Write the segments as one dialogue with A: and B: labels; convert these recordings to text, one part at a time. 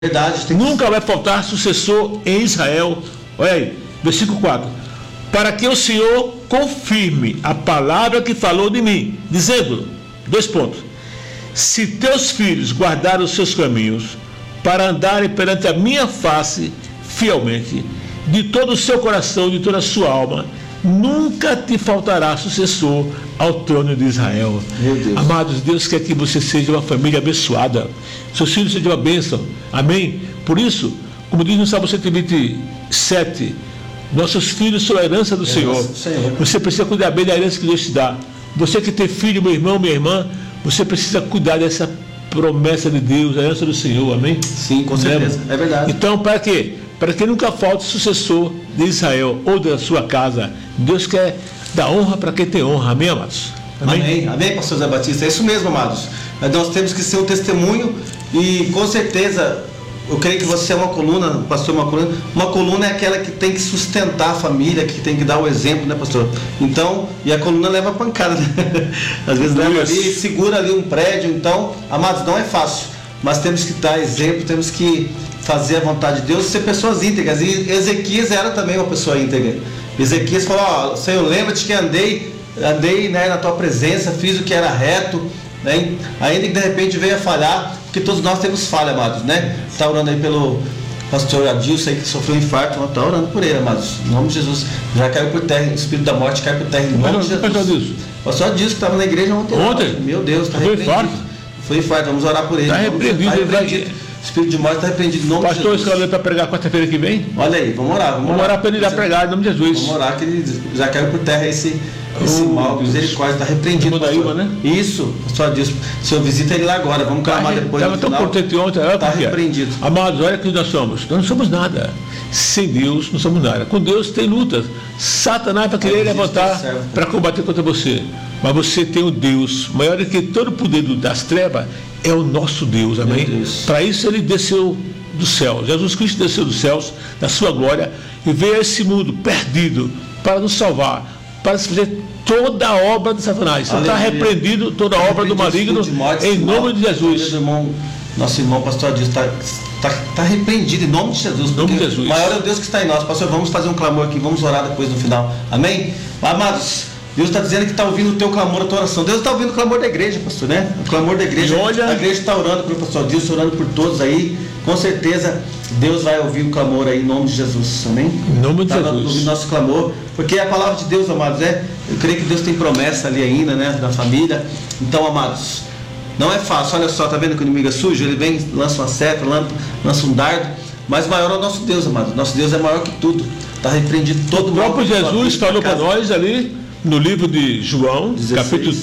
A: Verdade.
B: Nunca vai faltar sucessor em Israel. Olha aí, versículo 4. Para que o Senhor confirme a palavra que falou de mim, dizendo, 2 pontos. Se teus filhos guardarem os seus caminhos, para andarem perante a minha face fielmente, de todo o seu coração, de toda a sua alma, nunca te faltará sucessor ao trono de Israel.
A: Meu Deus.
B: Amados, Deus quer que você seja uma família abençoada, seus filhos sejam uma bênção, amém? Por isso, como diz no Salmo 127, nossos filhos são a herança do Senhor. Você precisa cuidar bem da herança que Deus te dá. Você que tem filho, meu irmão, minha irmã, você precisa cuidar dessa promessa de Deus, a herança do Senhor, amém?
A: Sim, com certeza, é verdade.
B: Então, para quê? Para que nunca falte sucessor de Israel ou da sua casa. Deus quer dar honra para quem tem honra, amém, amados?
A: Amém, amém, pastor Zé Batista, é isso mesmo, amados. Nós temos que ser um testemunho e com certeza, eu creio que você é uma coluna, pastor, uma coluna é aquela que tem que sustentar a família, que tem que dar o exemplo, né, pastor? Então, e a coluna leva pancada, né? Às vezes leva ali, segura ali um prédio, então, amados, não é fácil, mas temos que dar exemplo, temos que fazer a vontade de Deus, ser pessoas íntegras. E Ezequias era também uma pessoa íntegra. Ezequias falou, Senhor, lembra-te que andei, né, na tua presença, fiz o que era reto, né? Ainda que de repente veio a falhar, porque todos nós temos falha, amados, né? Está orando aí pelo pastor Adilson aí, que sofreu um infarto, está orando por ele, amados, em nome de Jesus. Já caiu por terra, o espírito da morte cai por terra, em nome de Jesus. O pastor Adilson que estava na igreja ontem. Meu Deus, está repreendido. Foi infarto, vamos orar por ele.
B: Está repreendido.
A: O espírito de morte está repreendido em nome de Jesus.
B: Pastor, escolheu para pregar quarta-feira que vem?
A: Olha aí, vamos orar.
B: Vamos orar para ele dar pregar em nome de Jesus.
A: Vamos orar que ele já caiu por terra esse mal, misericórdia, está repreendido.
B: Né?
A: Isso, pastor Adilson. O senhor visita ele lá agora, vamos clamar depois.
B: Estava tão contente ontem, está
A: repreendido.
B: Amados, olha que nós somos. Nós não somos nada. Sem Deus, não somos nada. Com Deus tem lutas. Satanás para querer levantar para combater contra você. Mas você tem um Deus maior do que todo o poder das trevas. É o nosso Deus, amém? Para isso ele desceu do céu. Jesus Cristo desceu dos céus, da sua glória, e veio a esse mundo perdido para nos salvar, para fazer toda a obra de Satanás. Está repreendido toda a obra do maligno em nome de Jesus.
A: Nosso irmão pastor Adilson está repreendido em nome de Jesus. Maior é o Deus que está em nós. Pastor, vamos fazer um clamor aqui, vamos orar depois no final. Amém? Amados, Deus está dizendo que está ouvindo o teu clamor, a tua oração. Deus está ouvindo o clamor da igreja, pastor, né? O clamor da igreja. A igreja está orando pelo pastor Adilson, orando por todos aí. Com certeza, Deus vai ouvir o clamor aí, em nome de Jesus. Amém?
B: Em nome de Jesus.
A: Ouvir nosso clamor, porque é a palavra de Deus, amados, né? Eu creio que Deus tem promessa ali ainda, né? Da família. Então, amados, não é fácil. Olha só, tá vendo que o inimigo é sujo? Ele vem, lança uma seta, lança um dardo. Mas maior é o nosso Deus, amados. Nosso Deus é maior que tudo. Está repreendido todo o mal.
B: O próprio Jesus falou para nós ali no livro de João, 16. Capítulo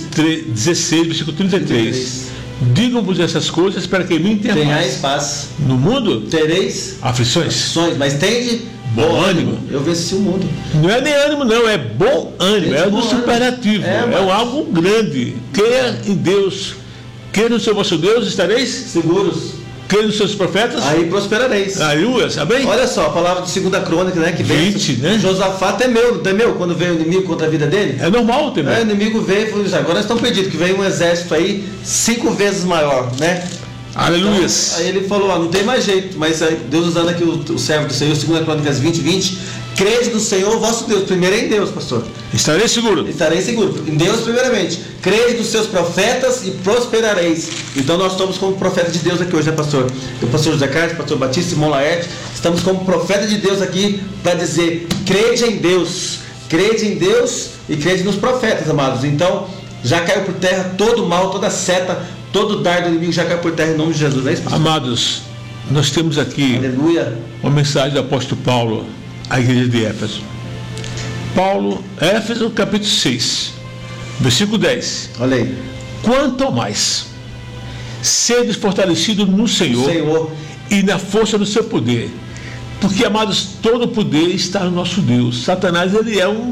B: 16, versículo 33. Digam-vos essas coisas para que em mim tenhais
A: paz.
B: No mundo
A: tereis
B: aflições,
A: mas tende
B: bom ânimo.
A: Eu venci o mundo.
B: Não é nem ânimo, não, é bom ânimo. É do superlativo. É algo grande. Creia em Deus. Creia no seu vosso Deus, estareis
A: seguros.
B: Creia nos seus profetas,
A: aí prosperareis.
B: Aleluia, sabe?
A: Olha só, a palavra de 2 Crônica, né? Que
B: 20, né?
A: Josafá temeu, quando veio o inimigo contra a vida dele.
B: É normal temer.
A: O inimigo veio e falou: agora nós estamos perdidos, que veio um exército aí 5 vezes maior, né?
B: Aleluia.
A: Então, aí ele falou: não tem mais jeito, mas Deus usando aqui o servo do Senhor, 2 Crônicas 20. Crede no Senhor, vosso Deus. Primeiro é em Deus, pastor.
B: Estarei seguro.
A: Estarei seguro. Em Deus, primeiramente. Crede nos seus profetas e prosperareis. Então, nós estamos como profeta de Deus aqui hoje, né, pastor? O pastor José Carlos, o pastor Batista, Simão Laerte. Estamos como profeta de Deus aqui para dizer: crede em Deus. Crede em Deus e crede nos profetas, amados. Então, já caiu por terra todo mal, toda seta, todo dardo do inimigo já caiu por terra em nome de Jesus. Não é isso, pastor?
B: Amados, nós temos aqui uma mensagem do apóstolo Paulo à igreja de Éfeso. Paulo, Éfeso, capítulo 6, versículo 10.
A: Olha aí.
B: Quanto ao mais, sedes fortalecidos no Senhor e na força do seu poder. Porque, amados, todo o poder está no nosso Deus. Satanás, ele é um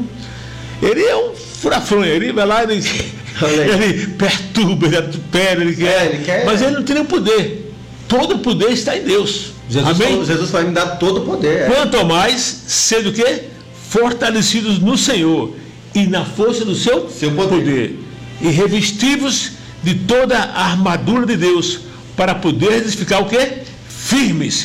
B: furafronha. Ele vai lá, ele perturba, ele atropela, ele quer. Mas ele não tem nenhum poder. Todo o poder está em Deus.
A: Jesus vai me dar todo o poder.
B: Quanto mais, sendo o quê? Fortalecidos no Senhor e na força do seu poder. E revestivos de toda a armadura de Deus, para poderes ficar o quê? firmes